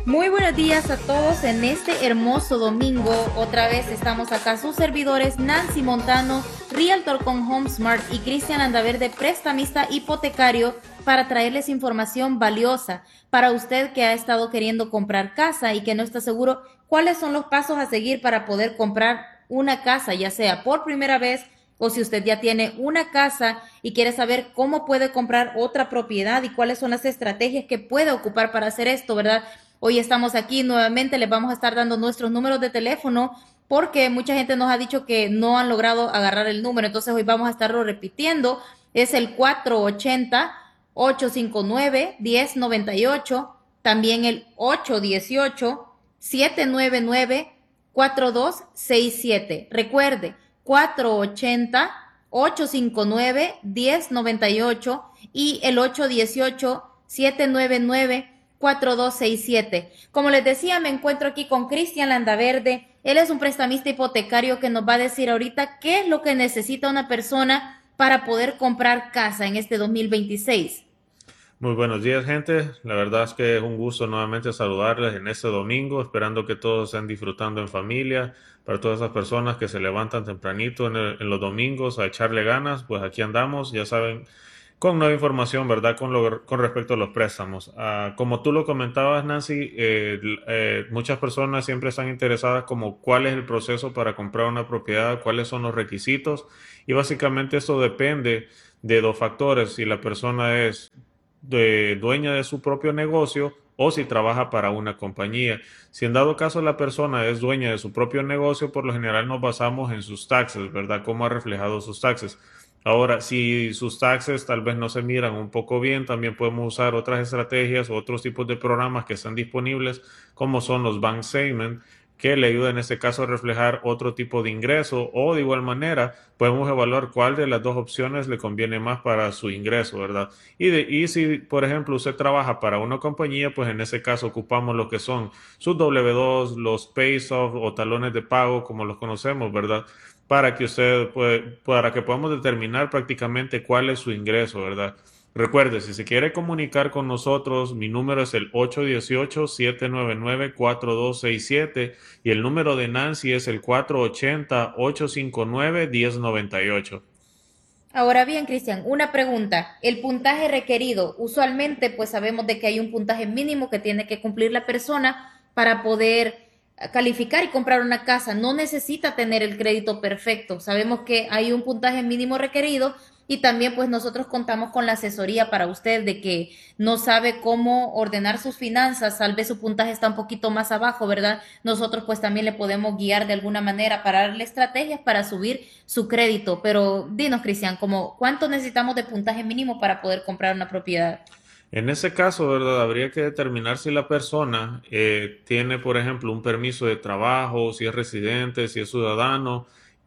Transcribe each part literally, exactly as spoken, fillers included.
Muy buenos días a todos en este hermoso domingo. Otra vez estamos acá sus servidores Nancy Montano, Realtor con HomeSmart y Cristian Andaverde, prestamista hipotecario, para traerles información valiosa para usted que ha estado queriendo comprar casa y que no está seguro cuáles son los pasos a seguir para poder comprar una casa, ya sea por primera vez o si usted ya tiene una casa y quiere saber cómo puede comprar otra propiedad y cuáles son las estrategias que puede ocupar para hacer esto, ¿verdad? Hoy estamos aquí nuevamente, les vamos a estar dando nuestros números de teléfono porque mucha gente nos ha dicho que no han logrado agarrar el número, entonces hoy vamos a estarlo repitiendo. Es el cuatro ochenta, ocho cinco nueve, diez noventa y ocho, también el ocho dieciocho, siete nueve nueve, cuatro dos seis siete. Recuerde, cuatro ochenta, ocho cinco nueve, diez noventa y ocho y el ocho dieciocho, siete nueve nueve, cuatro dos seis siete. Como les decía, me encuentro aquí con Cristian Landaverde. Él es un prestamista hipotecario que nos va a decir ahorita qué es lo que necesita una persona para poder comprar casa en este dos mil veintiséis. Muy buenos días, gente. La verdad es que es un gusto nuevamente saludarles en este domingo, esperando que todos estén disfrutando en familia. Para todas esas personas que se levantan tempranito en, el- en los domingos a echarle ganas, pues aquí andamos, ya saben, con nueva información, ¿verdad? Con, lo- con respecto a los préstamos. Ah, como tú lo comentabas, Nancy, eh, l- eh, muchas personas siempre están interesadas como cuál es el proceso para comprar una propiedad, cuáles son los requisitos, y básicamente eso depende de dos factores: si la persona es de dueña de su propio negocio o si trabaja para una compañía. Si en dado caso la persona es dueña de su propio negocio, por lo general nos basamos en sus taxes, ¿verdad? Cómo ha reflejado sus taxes. Ahora, si sus taxes tal vez no se miran un poco bien, también podemos usar otras estrategias o otros tipos de programas que están disponibles, como son los bank statements, que le ayuda en este caso a reflejar otro tipo de ingreso, o de igual manera podemos evaluar cuál de las dos opciones le conviene más para su ingreso, ¿verdad? Y, de, y si, por ejemplo, usted trabaja para una compañía, pues en ese caso ocupamos lo que son sus W dos, los pay-off o talones de pago, como los conocemos, ¿verdad? Para que usted, puede, para que podamos determinar prácticamente cuál es su ingreso, ¿verdad? Recuerde, si se quiere comunicar con nosotros, mi número es el ocho uno ocho, siete nueve nueve, cuatro dos seis siete y el número de Nancy es el cuatro ochenta, ocho cinco nueve, diez noventa y ocho. Ahora bien, Cristian, una pregunta. El puntaje requerido, usualmente pues sabemos de que hay un puntaje mínimo que tiene que cumplir la persona para poder calificar y comprar una casa. No necesita tener el crédito perfecto. Sabemos que hay un puntaje mínimo requerido y también pues nosotros contamos con la asesoría para usted de que no sabe cómo ordenar sus finanzas, tal vez su puntaje está un poquito más abajo, ¿verdad? Nosotros pues también le podemos guiar de alguna manera para darle estrategias para subir su crédito. Pero dinos, Cristian, como ¿cuánto necesitamos de puntaje mínimo para poder comprar una propiedad? En ese caso, ¿verdad? Habría que determinar si la persona eh, tiene, por ejemplo, un permiso de trabajo, si es residente, si es ciudadano,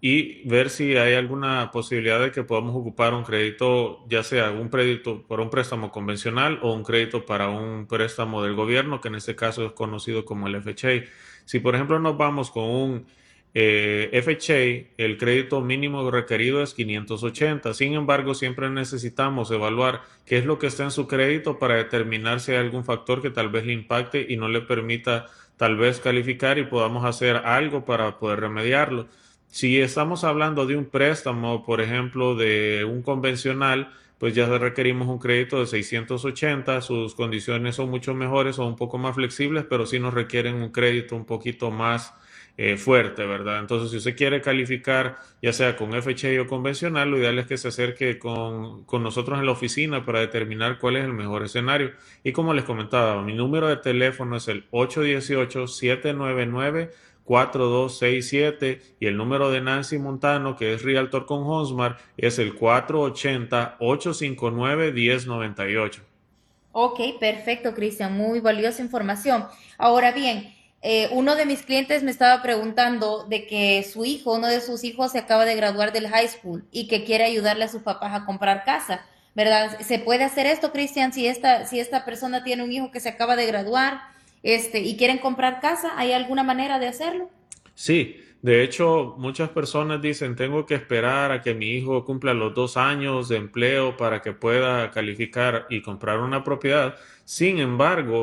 y ver si hay alguna posibilidad de que podamos ocupar un crédito, ya sea un crédito para un préstamo convencional o un crédito para un préstamo del gobierno, que en este caso es conocido como el F H A. Si, por ejemplo, nos vamos con un eh, F H A, el crédito mínimo requerido es quinientos ochenta. Sin embargo, siempre necesitamos evaluar qué es lo que está en su crédito para determinar si hay algún factor que tal vez le impacte y no le permita tal vez calificar y podamos hacer algo para poder remediarlo. Si estamos hablando de un préstamo, por ejemplo, de un convencional, pues ya requerimos un crédito de seiscientos ochenta. Sus condiciones son mucho mejores o un poco más flexibles, pero sí nos requieren un crédito un poquito más eh, fuerte, ¿verdad? Entonces, si usted quiere calificar, ya sea con F H A o convencional, lo ideal es que se acerque con, con nosotros en la oficina para determinar cuál es el mejor escenario. Y como les comentaba, mi número de teléfono es el ocho uno ocho, siete nueve nueve, cuatro dos seis siete y el número de Nancy Montano, que es Realtor con Honsmar, es el cuatro ochenta, ocho cinco nueve, diez noventa y ocho. Ok, perfecto, Cristian, muy valiosa información. Ahora bien, eh, uno de mis clientes me estaba preguntando de que su hijo, uno de sus hijos se acaba de graduar del high school y que quiere ayudarle a sus papás a comprar casa, ¿verdad? ¿Se puede hacer esto, Cristian, si esta, si esta persona tiene un hijo que se acaba de graduar, este, y quieren comprar casa? ¿Hay alguna manera de hacerlo? Sí, de hecho, muchas personas dicen, tengo que esperar a que mi hijo cumpla los dos años de empleo para que pueda calificar y comprar una propiedad. Sin embargo,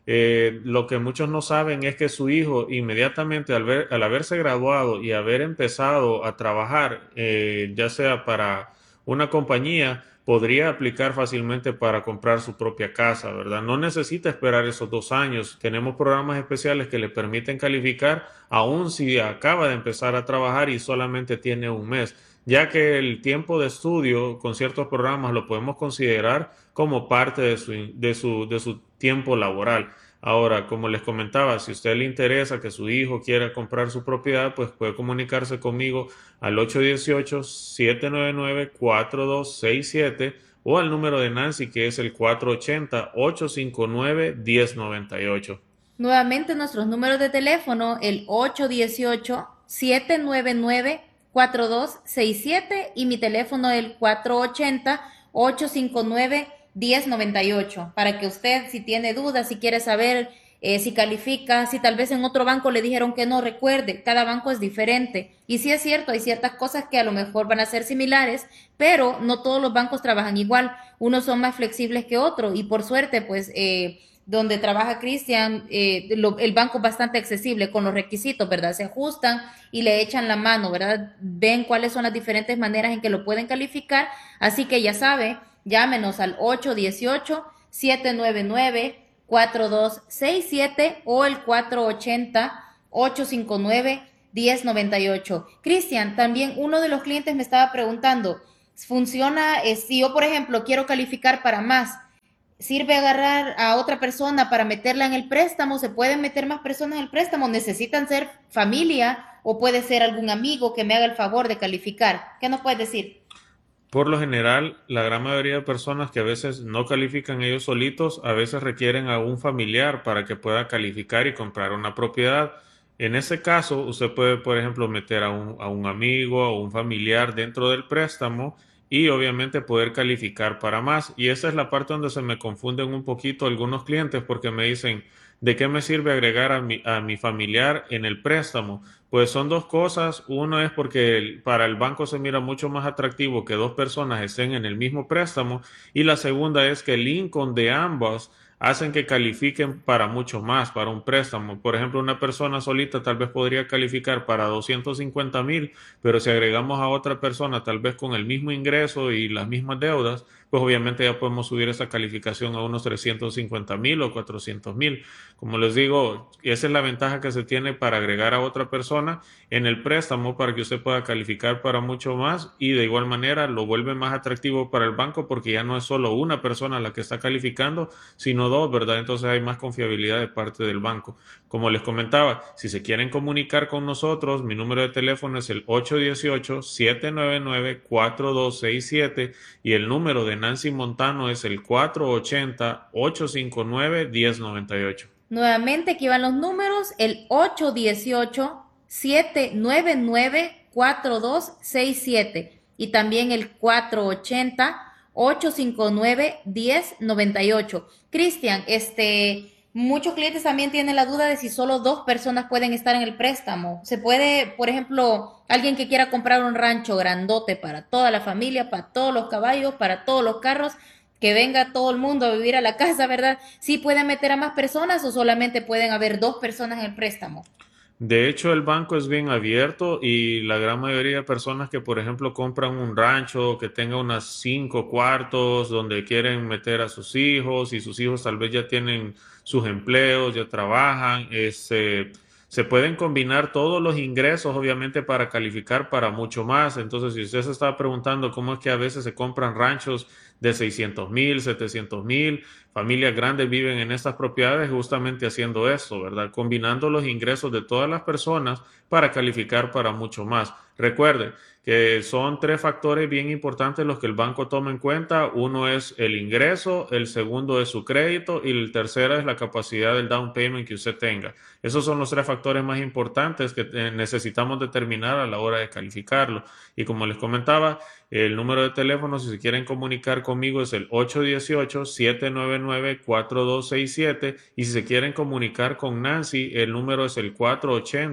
Eh, lo que muchos no saben es que su hijo inmediatamente al, ver, al haberse graduado y haber empezado a trabajar, eh, ya sea para una compañía, podría aplicar fácilmente para comprar su propia casa, ¿verdad? No necesita esperar esos dos años. Tenemos programas especiales que le permiten calificar aun si acaba de empezar a trabajar y solamente tiene un mes, ya que el tiempo de estudio con ciertos programas lo podemos considerar como parte de su, de su, de su tiempo laboral. Ahora, como les comentaba, si a usted le interesa que su hijo quiera comprar su propiedad, pues puede comunicarse conmigo al ocho uno ocho, siete nueve nueve, cuatro dos seis siete o al número de Nancy que es el cuatro ocho cero, ocho cinco nueve, uno cero nueve ocho. Nuevamente nuestros números de teléfono, el ocho uno ocho, siete nueve nueve, cuatro dos seis siete y mi teléfono el cuatro ocho cero, ocho cinco nueve, uno cero nueve ocho, para que usted, si tiene dudas, si quiere saber eh, si califica, si tal vez en otro banco le dijeron que no, recuerde, cada banco es diferente. Y sí es cierto, hay ciertas cosas que a lo mejor van a ser similares, pero no todos los bancos trabajan igual. Unos son más flexibles que otros y por suerte, pues... Eh, donde trabaja Cristian, eh, lo, el banco es bastante accesible con los requisitos, ¿verdad? Se ajustan y le echan la mano, ¿verdad? Ven cuáles son las diferentes maneras en que lo pueden calificar, así que ya sabe, llámenos al ocho uno ocho, siete nueve nueve, cuatro dos seis siete o el cuatro ocho cero, ocho cinco nueve, uno cero nueve ocho. Cristian, también uno de los clientes me estaba preguntando, ¿funciona eh, si yo, por ejemplo, quiero calificar para más? ¿Sirve agarrar a otra persona para meterla en el préstamo? ¿Se pueden meter más personas en el préstamo? ¿Necesitan ser familia o puede ser algún amigo que me haga el favor de calificar? ¿Qué nos puedes decir? Por lo general, la gran mayoría de personas que a veces no califican ellos solitos, a veces requieren a un familiar para que pueda calificar y comprar una propiedad. En ese caso, usted puede, por ejemplo, meter a un, a un amigo o un familiar dentro del préstamo y obviamente poder calificar para más. Y esa es la parte donde se me confunden un poquito algunos clientes porque me dicen, ¿de qué me sirve agregar a mi, a mi familiar en el préstamo? Pues son dos cosas. Uno es porque el- para el banco se mira mucho más atractivo que dos personas estén en el mismo préstamo. Y la segunda es que el income de ambos hacen que califiquen para mucho más, para un préstamo. Por ejemplo, una persona solita tal vez podría calificar para doscientos cincuenta mil, pero si agregamos a otra persona tal vez con el mismo ingreso y las mismas deudas, pues obviamente ya podemos subir esa calificación a unos trescientos cincuenta mil o cuatrocientos mil. Como les digo, esa es la ventaja que se tiene para agregar a otra persona en el préstamo para que usted pueda calificar para mucho más y de igual manera lo vuelve más atractivo para el banco porque ya no es solo una persona la que está calificando, sino dos, ¿verdad? Entonces hay más confiabilidad de parte del banco. Como les comentaba, si se quieren comunicar con nosotros, mi número de teléfono es el ocho uno ocho, siete nueve nueve, cuatro dos seis siete y el número de Nancy Montano es el cuatro ocho cero, ocho cinco nueve, uno cero nueve ocho. Nuevamente, aquí van los números, el ocho uno ocho, siete nueve nueve, cuatro dos seis siete y también el cuatro ocho cero, ocho cinco nueve, uno cero nueve ocho. Cristian, este, muchos clientes también tienen la duda de si solo dos personas pueden estar en el préstamo. Se puede, por ejemplo, alguien que quiera comprar un rancho grandote para toda la familia, para todos los caballos, para todos los carros, que venga todo el mundo a vivir a la casa, ¿verdad? ¿Sí pueden meter a más personas o solamente pueden haber dos personas en el préstamo? De hecho, el banco es bien abierto y la gran mayoría de personas que, por ejemplo, compran un rancho que tenga unas cinco cuartos donde quieren meter a sus hijos y sus hijos tal vez ya tienen sus empleos, ya trabajan, este, se pueden combinar todos los ingresos, obviamente, para calificar para mucho más. Entonces, si usted se está preguntando cómo es que a veces se compran ranchos de seiscientos mil, setecientos mil, familias grandes viven en estas propiedades justamente haciendo esto, ¿verdad? Combinando los ingresos de todas las personas para calificar para mucho más. Recuerde que son tres factores bien importantes los que el banco toma en cuenta. Uno es el ingreso, el segundo es su crédito y el tercero es la capacidad del down payment que usted tenga. Esos son los tres factores más importantes que eh, necesitamos determinar a la hora de calificarlo. Y como les comentaba, el número de teléfono, si se quieren comunicar conmigo, es el ocho uno ocho, siete nueve nueve, cuatro dos seis siete y si se quieren comunicar con Nancy, el número es el cuatro ocho cero,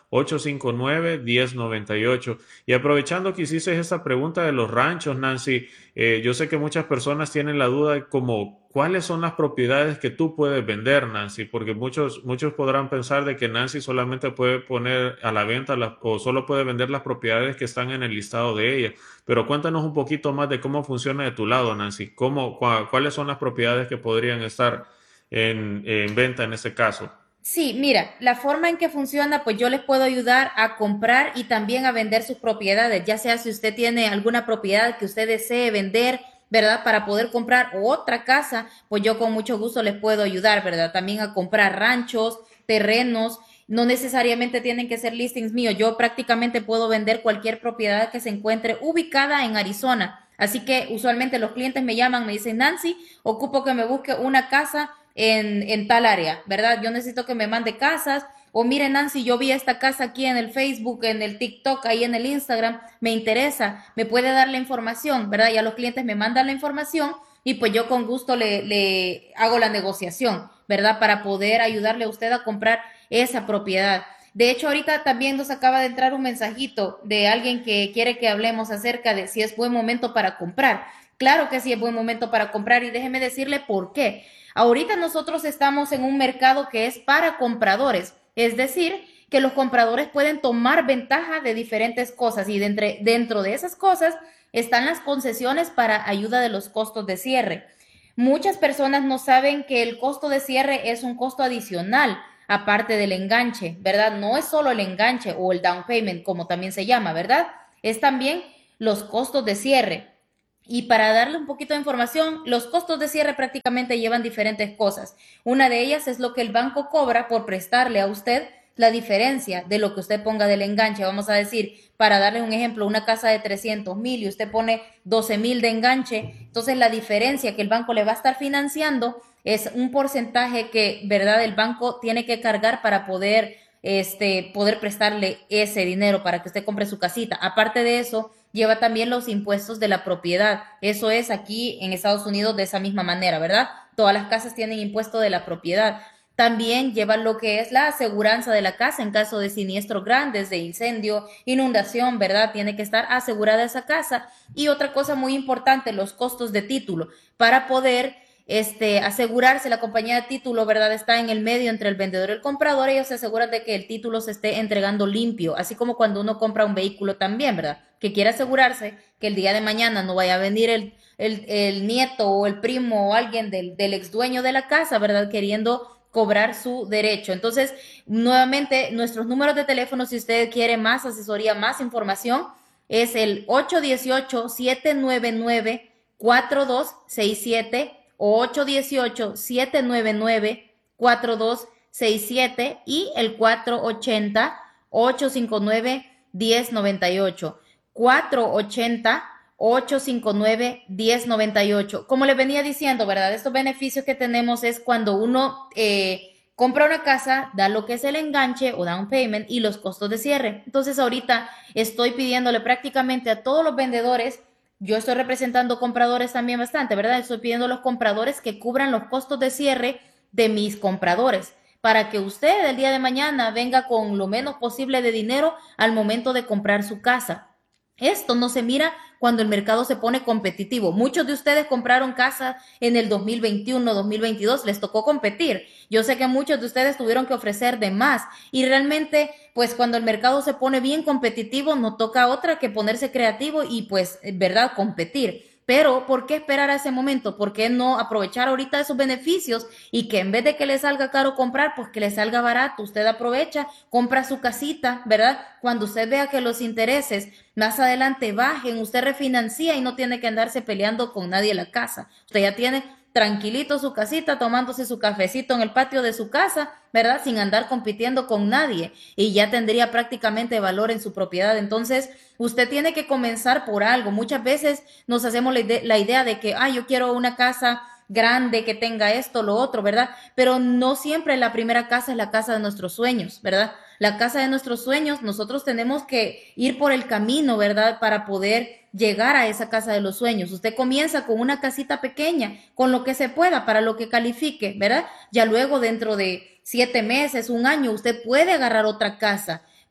ocho cinco nueve, uno cero nueve ocho. Y aprovechando que hiciste esta pregunta de los ranchos, Nancy, eh, yo sé que muchas personas tienen la duda de como cuáles son las propiedades que tú puedes vender, Nancy, porque muchos, muchos podrán pensar de que Nancy solamente puede poner a la venta las, o solo puede vender las propiedades que están en el listado de ella. Pero cuéntanos un poquito más de cómo funciona de tu lado, Nancy. ¿Cómo, cua- cuáles son las propiedades que podrían estar en, en venta en este caso? Sí, mira, la forma en que funciona, pues yo les puedo ayudar a comprar y también a vender sus propiedades, ya sea si usted tiene alguna propiedad que usted desee vender, ¿verdad? Para poder comprar otra casa, pues yo con mucho gusto les puedo ayudar, ¿verdad? También a comprar ranchos, terrenos, no necesariamente tienen que ser listings míos, yo prácticamente puedo vender cualquier propiedad que se encuentre ubicada en Arizona. Así que usualmente los clientes me llaman, me dicen, Nancy, ocupo que me busque una casa en, en tal área, ¿verdad? Yo necesito que me mande casas. O mire, Nancy, yo vi esta casa aquí en el Facebook, en el TikTok, ahí en el Instagram, me interesa, me puede dar la información, ¿verdad? Ya los clientes me mandan la información y pues yo con gusto le, le hago la negociación, ¿verdad? Para poder ayudarle a usted a comprar esa propiedad. De hecho, ahorita también nos acaba de entrar un mensajito de alguien que quiere que hablemos acerca de si es buen momento para comprar. Claro que sí es buen momento para comprar y déjeme decirle por qué. Ahorita nosotros estamos en un mercado que es para compradores, es decir, que los compradores pueden tomar ventaja de diferentes cosas y dentro, dentro de esas cosas están las concesiones para ayuda de los costos de cierre. Muchas personas no saben que el costo de cierre es un costo adicional, aparte del enganche, ¿verdad? No es solo el enganche o el down payment, como también se llama, ¿verdad? Es también los costos de cierre. Y para darle un poquito de información, los costos de cierre prácticamente llevan diferentes cosas. Una de ellas es lo que el banco cobra por prestarle a usted la diferencia de lo que usted ponga del enganche. Vamos a decir, para darle un ejemplo, una casa de trescientos mil y usted pone doce mil de enganche, entonces la diferencia que el banco le va a estar financiando es un porcentaje que, ¿verdad?, el banco tiene que cargar para poder, este, poder prestarle ese dinero para que usted compre su casita. Aparte de eso, lleva también los impuestos de la propiedad. Eso es aquí en Estados Unidos de esa misma manera, ¿verdad? Todas las casas tienen impuesto de la propiedad. También lleva lo que es la aseguranza de la casa en caso de siniestros grandes, de incendio, inundación, ¿verdad? Tiene que estar asegurada esa casa. Y otra cosa muy importante, los costos de título. Para poder este, asegurarse, la compañía de título, ¿verdad? Está en el medio entre el vendedor y el comprador. Ellos se aseguran de que el título se esté entregando limpio, así como cuando uno compra un vehículo también, ¿verdad? Que quiere asegurarse que el día de mañana no vaya a venir el, el, el nieto o el primo o alguien del, del ex dueño de la casa, ¿verdad? Queriendo cobrar su derecho. Entonces, nuevamente, nuestros números de teléfono, si usted quiere más asesoría, más información, es el ocho uno ocho, siete nueve nueve, cuatro dos seis siete o ocho uno ocho, siete nueve nueve, cuatro dos seis siete y el cuatro ocho cero, ocho cinco nueve, uno cero nueve ocho. cuatro ocho cero, ocho cinco nueve, uno cero nueve ocho. Como les venía diciendo, ¿verdad? Estos beneficios que tenemos es cuando uno eh, compra una casa, da lo que es el enganche o down payment y los costos de cierre. Entonces ahorita estoy pidiéndole prácticamente a todos los vendedores, yo estoy representando compradores también bastante, ¿verdad? Estoy pidiendo a los compradores que cubran los costos de cierre de mis compradores, para que usted el día de mañana venga con lo menos posible de dinero al momento de comprar su casa. Esto no se mira cuando el mercado se pone competitivo. Muchos de ustedes compraron casa en el dos mil veintiuno, dos mil veintidós, les tocó competir. Yo sé que muchos de ustedes tuvieron que ofrecer de más y realmente, pues cuando el mercado se pone bien competitivo, no toca otra que ponerse creativo y pues, ¿verdad?, competir. Pero, ¿por qué esperar a ese momento? ¿Por qué no aprovechar ahorita esos beneficios y que en vez de que le salga caro comprar, pues que le salga barato? Usted aprovecha, compra su casita, ¿verdad? Cuando usted vea que los intereses más adelante bajen, usted refinancia y no tiene que andarse peleando con nadie en la casa. Usted ya tiene tranquilito su casita, tomándose su cafecito en el patio de su casa, ¿verdad? Sin andar compitiendo con nadie y ya tendría prácticamente valor en su propiedad. Entonces, usted tiene que comenzar por algo. Muchas veces nos hacemos la, ide la idea de que, ah, yo quiero una casa grande que tenga esto, lo otro, ¿verdad? Pero no siempre la primera casa es la casa de nuestros sueños, ¿verdad? La casa de nuestros sueños, nosotros tenemos que ir por el camino, ¿verdad? Para poder llegar a esa casa de los sueños. Usted comienza con una casita pequeña, con lo que se pueda, para lo que califique, ¿verdad? Ya luego dentro de siete meses, un año, usted puede agarrar otra casa,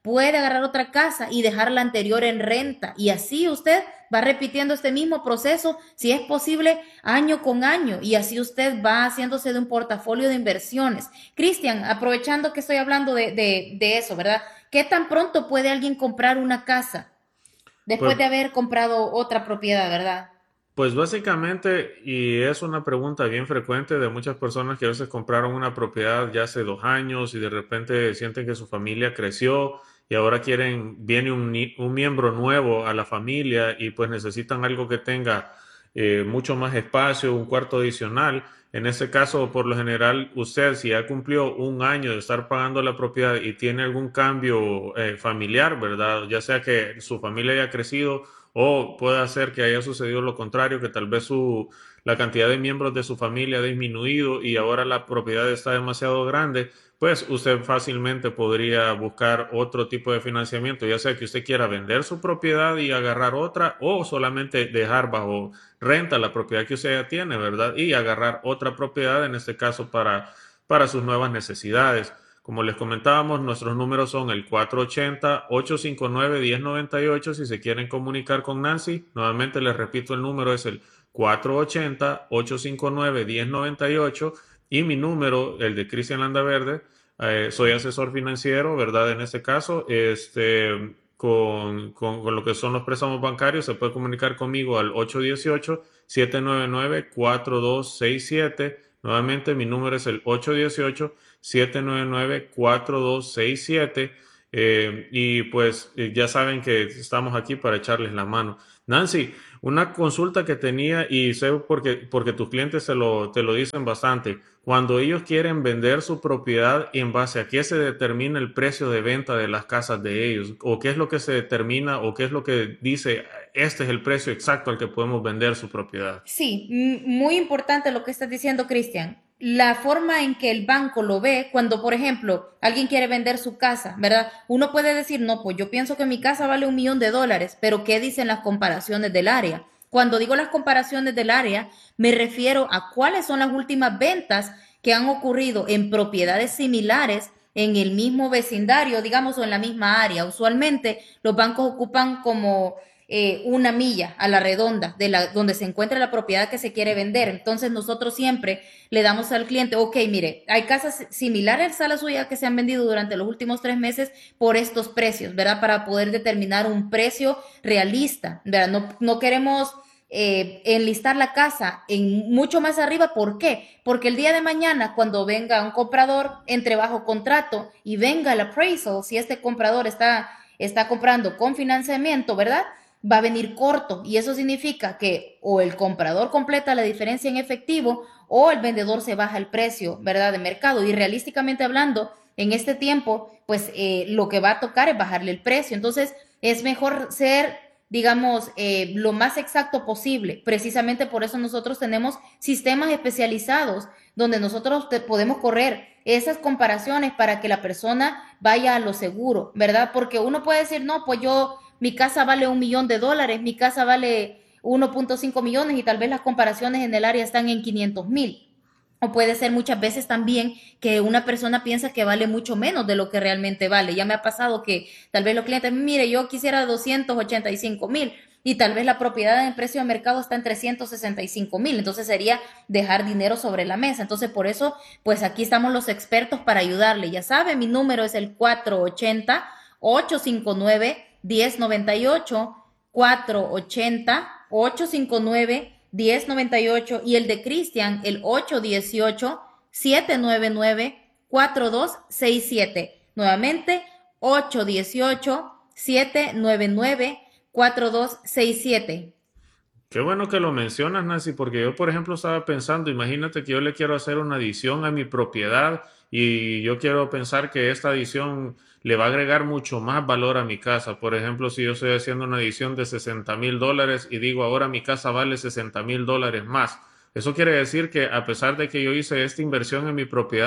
puede agarrar otra casa y dejar la anterior en renta. Y así usted va repitiendo este mismo proceso, si es posible, año con año. Y así usted va haciéndose de un portafolio de inversiones. Cristian, aprovechando que estoy hablando de, de, de eso, ¿verdad? ¿Qué tan pronto puede alguien comprar una casa después Pues, de haber comprado otra propiedad, verdad? pues básicamente, y es una pregunta bien frecuente de muchas personas que a veces compraron una propiedad ya hace dos años y de repente sienten que su familia creció y ahora quieren, viene un, ni- un miembro nuevo a la familia y pues necesitan algo que tenga eh, mucho más espacio, un cuarto adicional. En ese caso, por lo general, usted si ya cumplió un año de estar pagando la propiedad y tiene algún cambio eh, familiar, ¿verdad? Ya sea que su familia haya crecido o puede ser que haya sucedido lo contrario, que tal vez su, la cantidad de miembros de su familia ha disminuido y ahora la propiedad está demasiado grande, pues usted fácilmente podría buscar otro tipo de financiamiento, ya sea que usted quiera vender su propiedad y agarrar otra o solamente dejar bajo renta la propiedad que usted ya tiene, ¿verdad? Y agarrar otra propiedad, en este caso, para, para sus nuevas necesidades. Como les comentábamos, nuestros números son el cuatro ochenta, ocho cinco nueve, uno cero nueve ocho. Si se quieren comunicar con Nancy, nuevamente les repito, el número es el cuatro ochenta, ocho cinco nueve, uno cero nueve ocho. Y mi número, el de Cristian Landaverde, eh, soy asesor financiero, ¿verdad? En este caso, este, con, con, con lo que son los préstamos bancarios, se puede comunicar conmigo al ocho uno ocho, siete nueve nueve, cuatro dos seis siete. Nuevamente, mi número es el ocho uno ocho, siete nueve nueve, cuatro dos seis siete. Eh, y pues eh, ya saben que estamos aquí para echarles la mano. Nancy, una consulta que tenía y sé porque, porque tus clientes te lo, te lo dicen bastante. Cuando ellos quieren vender su propiedad, ¿en base a qué se determina el precio de venta de las casas de ellos? ¿O qué es lo que se determina o qué es lo que dice, este es el precio exacto al que podemos vender su propiedad? Sí, m- muy importante lo que estás diciendo, Cristian. La forma en que el banco lo ve, cuando, por ejemplo, alguien quiere vender su casa, ¿verdad? Uno puede decir, no, pues yo pienso que mi casa vale un millón de dólares, pero ¿qué dicen las comparaciones del área? Cuando digo las comparaciones del área, me refiero a cuáles son las últimas ventas que han ocurrido en propiedades similares en el mismo vecindario, digamos, o en la misma área. Usualmente los bancos ocupan como eh, una milla a la redonda de la, donde se encuentra la propiedad que se quiere vender. Entonces nosotros siempre le damos al cliente, ok, mire, hay casas similares a la suya que se han vendido durante los últimos tres meses por estos precios, ¿verdad? Para poder determinar un precio realista, ¿verdad? No, no queremos eh, enlistar la casa en mucho más arriba. ¿Por qué? Porque el día de mañana, cuando venga un comprador, entre bajo contrato y venga el appraisal, si este comprador está, está comprando con financiamiento, ¿verdad? Va a venir corto y eso significa que o el comprador completa la diferencia en efectivo o el vendedor se baja el precio, ¿verdad? De mercado. Y realísticamente hablando, en este tiempo, pues eh, lo que va a tocar es bajarle el precio. Entonces, es mejor ser, digamos, eh, lo más exacto posible. Precisamente por eso nosotros tenemos sistemas especializados donde nosotros te podemos correr esas comparaciones para que la persona vaya a lo seguro, ¿verdad? Porque uno puede decir, no, pues yo mi casa vale un millón de dólares, mi casa vale uno punto cinco millones y tal vez las comparaciones en el área están en quinientos mil. O puede ser muchas veces también que una persona piensa que vale mucho menos de lo que realmente vale. Ya me ha pasado que tal vez los clientes, mire, yo quisiera doscientos ochenta y cinco mil y tal vez la propiedad en precio de mercado está en trescientos sesenta y cinco mil. Entonces sería dejar dinero sobre la mesa. Entonces por eso, pues aquí estamos los expertos para ayudarle. Ya sabe, mi número es el cuatro ochenta, ocho cinco nueve, diez noventa y ocho, cuatro ochenta, ocho cinco nueve, diez noventa y ocho y el de Cristian, el ocho dieciocho, siete nueve nueve, cuatro dos seis siete. Nuevamente, ocho dieciocho, siete nueve nueve, cuatro dos seis siete. Qué bueno que lo mencionas, Nancy, porque yo, por ejemplo, estaba pensando, imagínate que yo le quiero hacer una adición a mi propiedad y yo quiero pensar que esta adición le va a agregar mucho más valor a mi casa. Por ejemplo, si yo estoy haciendo una adición de sesenta mil dólares y digo ahora mi casa vale sesenta mil dólares más. Eso quiere decir que a pesar de que yo hice esta inversión en mi propiedad,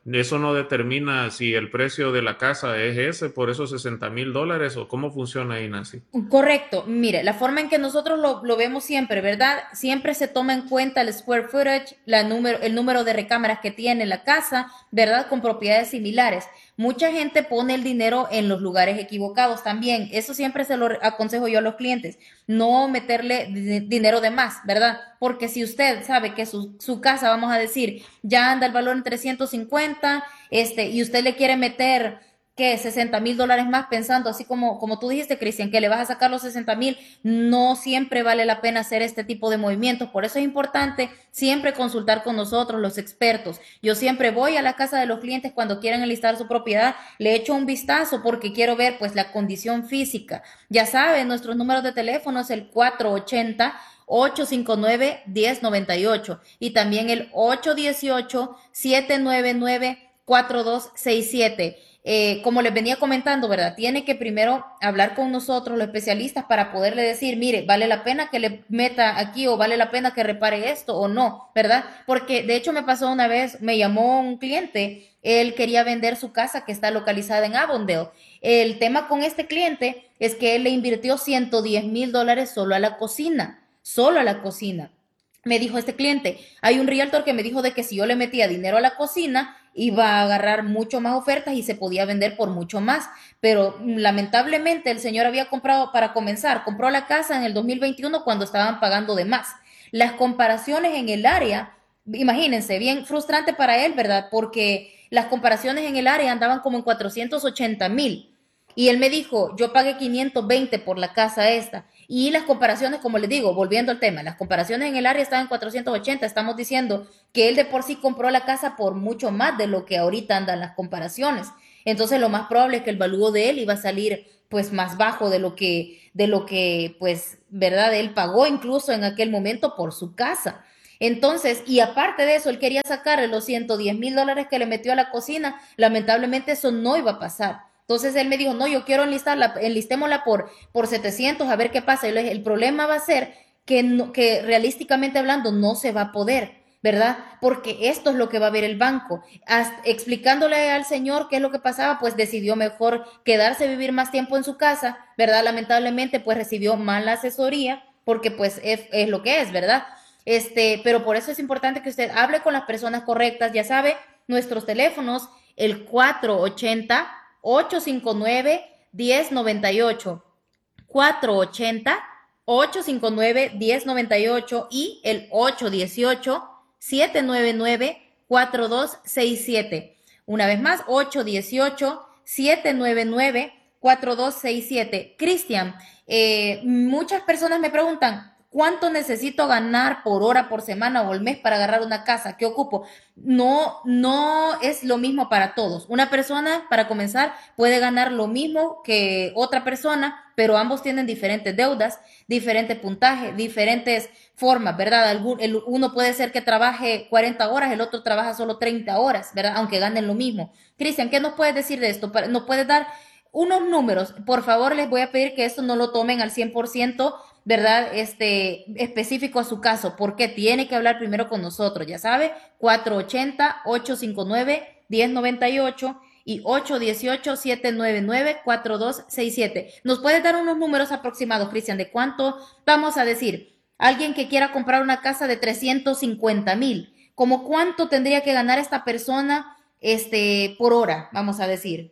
eso no determina si el precio de la casa es ese por esos sesenta mil dólares o cómo funciona ahí, Nancy. Correcto. Mire, la forma en que nosotros lo, lo vemos siempre, ¿verdad? Siempre se toma en cuenta el square footage, la número, el número de recámaras que tiene la casa, ¿verdad? Con propiedades similares. Mucha gente pone el dinero en los lugares equivocados también. Eso siempre se lo aconsejo yo a los clientes. No meterle di- dinero de más, ¿verdad? Porque si usted sabe que su, su casa, vamos a decir, ya anda el valor en trescientos cincuenta, este, y usted le quiere meter que sesenta mil dólares más pensando, así como, como tú dijiste, Cristian, que le vas a sacar los sesenta mil, no siempre vale la pena hacer este tipo de movimientos. Por eso es importante siempre consultar con nosotros, los expertos. Yo siempre voy a la casa de los clientes cuando quieren enlistar su propiedad, le echo un vistazo porque quiero ver pues la condición física. Ya saben, nuestros números de teléfono es el cuatro ochenta, ocho cinco nueve, diez noventa y ocho y también el ocho dieciocho, siete nueve nueve, cuatro dos seis siete. Eh, como les venía comentando, ¿verdad? Tiene que primero hablar con nosotros, los especialistas, para poderle decir, mire, vale la pena que le meta aquí o vale la pena que repare esto o no, ¿verdad? Porque de hecho me pasó una vez, me llamó un cliente, él quería vender su casa que está localizada en Avondale. El tema con este cliente es que él le invirtió ciento diez mil dólares solo a la cocina, solo a la cocina. Me dijo este cliente, hay un realtor que me dijo de que si yo le metía dinero a la cocina, iba a agarrar mucho más ofertas y se podía vender por mucho más, pero mm, lamentablemente el señor había comprado para comenzar, compró la casa en el dos mil veintiuno cuando estaban pagando de más. Las comparaciones en el área, imagínense, bien frustrante para él, ¿verdad? Porque las comparaciones en el área andaban como en cuatrocientos ochenta mil. Y él me dijo, yo pagué quinientos veinte por la casa esta. Y las comparaciones, como les digo, volviendo al tema, las comparaciones en el área estaban en cuatrocientos ochenta. Estamos diciendo que él de por sí compró la casa por mucho más de lo que ahorita andan las comparaciones. Entonces lo más probable es que el valúo de él iba a salir pues más bajo de lo que, de lo que pues, ¿verdad? Él pagó incluso en aquel momento por su casa. Entonces, y aparte de eso, él quería sacarle los ciento diez mil dólares que le metió a la cocina. Lamentablemente eso no iba a pasar. Entonces él me dijo, no, yo quiero enlistarla, enlistémosla por, por setecientos a ver qué pasa. Y le dije, el problema va a ser que, no, que realísticamente hablando no se va a poder, ¿verdad? Porque esto es lo que va a ver el banco. Hasta explicándole al señor qué es lo que pasaba, pues decidió mejor quedarse a vivir más tiempo en su casa, ¿verdad? Lamentablemente, pues recibió mala asesoría, porque pues es, es lo que es, ¿verdad? Este, pero por eso es importante que usted hable con las personas correctas. Ya sabe, nuestros teléfonos, el cuatro ochenta, ocho cinco nueve, diez noventa y ocho, cuatro ochenta, ocho cinco nueve, diez noventa y ocho y el ocho dieciocho, siete nueve nueve, cuatro dos seis siete. Una vez más, ocho dieciocho, siete nueve nueve, cuatro dos seis siete. Cristian, eh, muchas personas me preguntan, ¿cuánto necesito ganar por hora, por semana o al mes para agarrar una casa? ¿Qué ocupo? No, no es lo mismo para todos. Una persona, para comenzar, puede ganar lo mismo que otra persona, pero ambos tienen diferentes deudas, diferentes puntajes, diferentes formas, ¿verdad? Algún, el, uno puede ser que trabaje cuarenta horas, el otro trabaja solo treinta horas, ¿verdad? Aunque ganen lo mismo. Cristian, ¿qué nos puedes decir de esto? ¿Nos puedes dar unos números? Por favor, les voy a pedir que esto no lo tomen al cien por ciento, ¿verdad? Este, específico a su caso, porque tiene que hablar primero con nosotros, ya sabe, cuatro ochenta, ocho cinco nueve, diez noventa y ocho y ocho dieciocho, siete nueve nueve, cuatro dos seis siete. ¿Nos puedes dar unos números aproximados, Cristian, de cuánto vamos a decir? Alguien que quiera comprar una casa de trescientos cincuenta mil, ¿cómo cuánto tendría que ganar esta persona este, por hora, vamos a decir?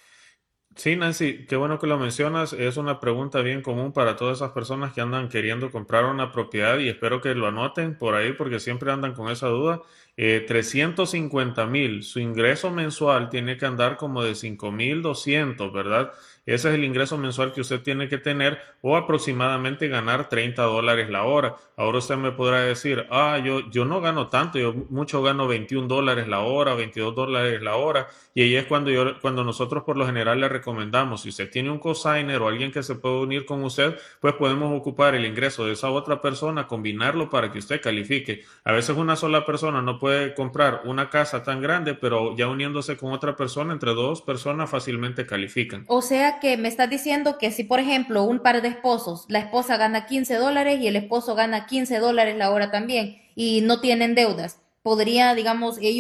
Sí, Nancy, qué bueno que lo mencionas. Es una pregunta bien común para todas esas personas que andan queriendo comprar una propiedad y espero que lo anoten por ahí porque siempre andan con esa duda. Eh, trescientos cincuenta mil, su ingreso mensual tiene que andar como de cinco mil doscientos, ¿verdad? Ese es el ingreso mensual que usted tiene que tener o aproximadamente ganar treinta dólares la hora. Ahora usted me podrá decir, ah, yo, yo no gano tanto, yo mucho gano veintiún dólares la hora, veintidós dólares la hora. Y ahí es cuando, yo, cuando nosotros por lo general le recomendamos, si usted tiene un cosigner o alguien que se puede unir con usted, pues podemos ocupar el ingreso de esa otra persona, combinarlo para que usted califique. A veces una sola persona no puede comprar una casa tan grande, pero ya uniéndose con otra persona, entre dos personas fácilmente califican. O sea que me estás diciendo que si, por ejemplo, un par de esposos, la esposa gana quince dólares y el esposo gana quince dólares la hora también y no tienen deudas, podría, digamos, ellos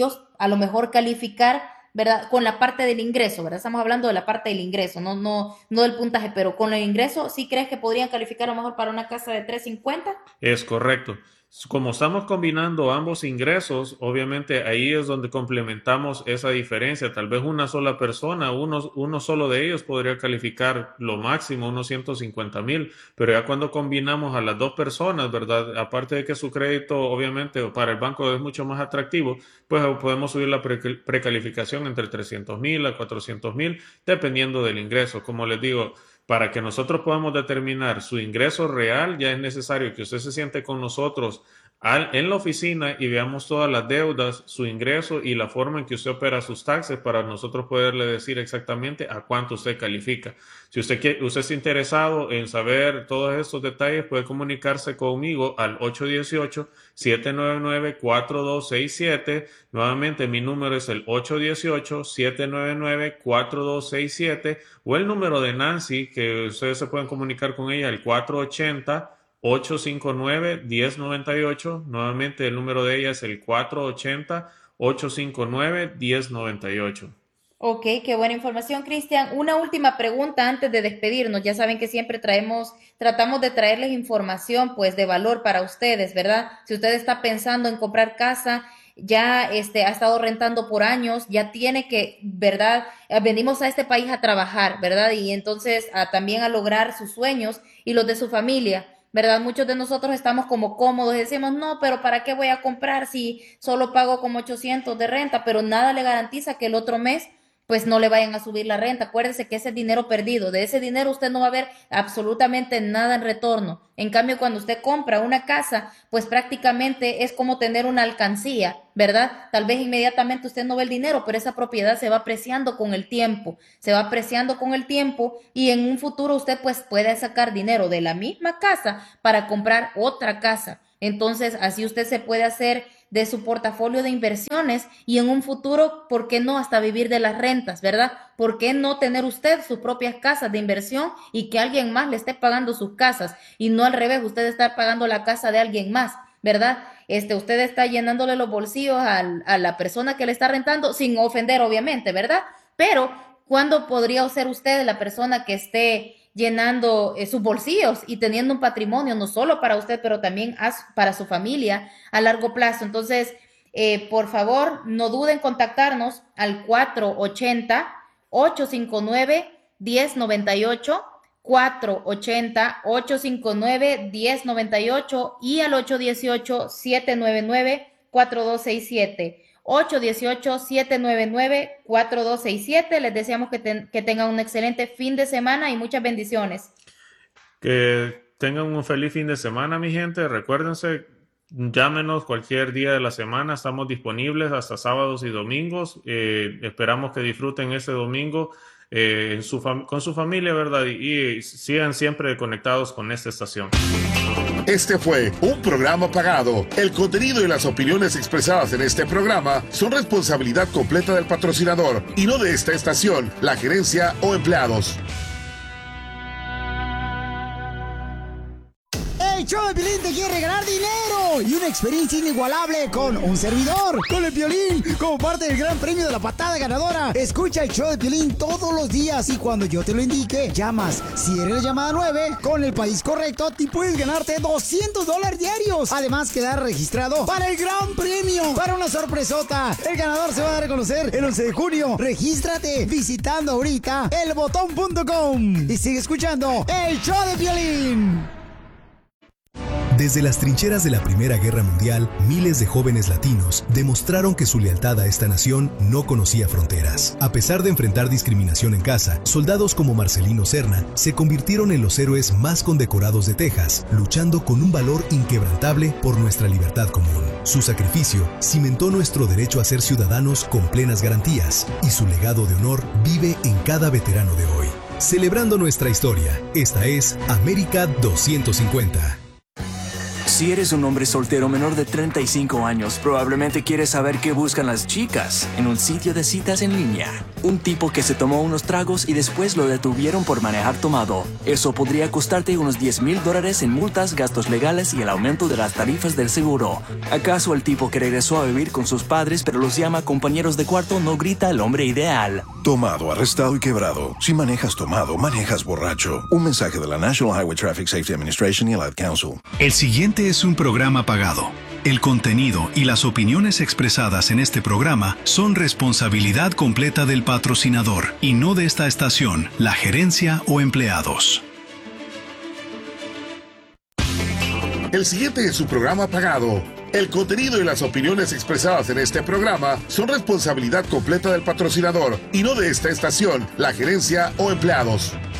a lo mejor calificar, ¿verdad? Con la parte del ingreso, ¿verdad? Estamos hablando de la parte del ingreso, no, no, no del puntaje, pero con el ingreso, ¿sí crees que podrían calificar a lo mejor para una casa de trescientos cincuenta? Es correcto. Como estamos combinando ambos ingresos, obviamente ahí es donde complementamos esa diferencia. Tal vez una sola persona, uno, uno solo de ellos podría calificar lo máximo, unos ciento cincuenta mil, pero ya cuando combinamos a las dos personas, ¿verdad? Aparte de que su crédito, obviamente, para el banco es mucho más atractivo, pues podemos subir la pre precalificación entre trescientos mil a cuatrocientos mil, dependiendo del ingreso. Como les digo, para que nosotros podamos determinar su ingreso real, ya es necesario que usted se siente con nosotros al, en la oficina y veamos todas las deudas, su ingreso y la forma en que usted opera sus taxes para nosotros poderle decir exactamente a cuánto usted califica. Si usted, quiere, usted está interesado en saber todos estos detalles, puede comunicarse conmigo al ocho uno ocho, siete nueve nueve, cuatro dos seis siete. Nuevamente, mi número es el ocho uno ocho, siete nueve nueve, cuatro dos seis siete o el número de Nancy, que ustedes se pueden comunicar con ella, el cuatro ocho cero, ocho cinco nueve, uno cero nueve ocho. Nuevamente, el número de ella es el cuatro ocho cero, ocho cinco nueve, uno cero nueve ocho. Ok, qué buena información, Cristian. Una última pregunta antes de despedirnos. Ya saben que siempre traemos, tratamos de traerles información, pues, de valor para ustedes, ¿verdad? Si usted está pensando en comprar casa, ya este, ha estado rentando por años, ya tiene que, ¿verdad? Venimos a este país a trabajar, ¿verdad? Y entonces a, también a lograr sus sueños y los de su familia, ¿verdad? Muchos de nosotros estamos como cómodos y decimos, no, pero ¿para qué voy a comprar si solo pago como ochocientos de renta? Pero nada le garantiza que el otro mes pues no le vayan a subir la renta. Acuérdese que ese es dinero perdido. De ese dinero usted no va a ver absolutamente nada en retorno. En cambio, cuando usted compra una casa, pues prácticamente es como tener una alcancía, ¿verdad? Tal vez inmediatamente usted no ve el dinero, pero esa propiedad se va apreciando con el tiempo. Se va apreciando con el tiempo y en un futuro usted pues puede sacar dinero de la misma casa para comprar otra casa. Entonces, así usted se puede hacer de su portafolio de inversiones y en un futuro, ¿por qué no hasta vivir de las rentas, verdad? ¿Por qué no tener usted sus propias casas de inversión y que alguien más le esté pagando sus casas y no al revés, usted estar pagando la casa de alguien más, ¿verdad? Este, usted está llenándole los bolsillos al, a la persona que le está rentando sin ofender, obviamente, ¿verdad? Pero, ¿cuándo podría ser usted la persona que esté llenando eh, sus bolsillos y teniendo un patrimonio no solo para usted, pero también as, para su familia a largo plazo? Entonces, eh, por favor, no duden en contactarnos al cuatro ocho cero, ocho cinco nueve, uno cero nueve ocho, cuatro ocho cero, ocho cinco nueve, uno cero nueve ocho y al ocho uno ocho, siete nueve nueve, cuatro dos seis siete. ocho uno ocho, siete nueve nueve, cuatro dos seis siete. Les deseamos que, ten, que tengan un excelente fin de semana y muchas bendiciones. Que tengan un feliz fin de semana, mi gente. Recuérdense, llámenos cualquier día de la semana. Estamos disponibles hasta sábados y domingos. Eh, esperamos que disfruten este domingo eh, en su con su familia, ¿verdad? Y, y sigan siempre conectados con esta estación. Este fue un programa pagado. El contenido y las opiniones expresadas en este programa son responsabilidad completa del patrocinador y no de esta estación, la gerencia o empleados. El show de Piolín te quiere regalar dinero y una experiencia inigualable con un servidor, con el Piolín, como parte del gran premio de la patada ganadora. Escucha el show de Piolín todos los días y cuando yo te lo indique, llamas. Si eres la llamada nueve, con el país correcto, te puedes ganarte doscientos dólares diarios. Además, quedar registrado para el gran premio, para una sorpresota. El ganador se va a dar a conocer el once de junio. Regístrate visitando ahorita el botón punto com y sigue escuchando el show de Piolín. Desde las trincheras de la Primera Guerra Mundial, miles de jóvenes latinos demostraron que su lealtad a esta nación no conocía fronteras. A pesar de enfrentar discriminación en casa, soldados como Marcelino Serna se convirtieron en los héroes más condecorados de Texas, luchando con un valor inquebrantable por nuestra libertad común. Su sacrificio cimentó nuestro derecho a ser ciudadanos con plenas garantías, y su legado de honor vive en cada veterano de hoy. Celebrando nuestra historia, esta es América doscientos cincuenta. Si eres un hombre soltero menor de treinta y cinco años, probablemente quieres saber qué buscan las chicas en un sitio de citas en línea. Un tipo que se tomó unos tragos y después lo detuvieron por manejar tomado. Eso podría costarte unos diez mil dólares en multas, gastos legales y el aumento de las tarifas del seguro. ¿Acaso el tipo que regresó a vivir con sus padres pero los llama compañeros de cuarto no grita el hombre ideal? Tomado, arrestado y quebrado. Si manejas tomado, manejas borracho. Un mensaje de la National Highway Traffic Safety Administration y el Ad Council. El siguiente es un programa pagado. El contenido y las opiniones expresadas en este programa son responsabilidad completa del patrocinador y no de esta estación, la gerencia o empleados. El siguiente es su programa pagado. El contenido y las opiniones expresadas en este programa son responsabilidad completa del patrocinador y no de esta estación, la gerencia o empleados.